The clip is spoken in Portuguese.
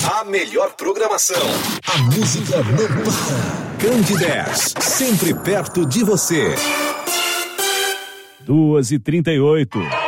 A melhor programação. A música não para. Candidez, sempre perto de você. 2h38.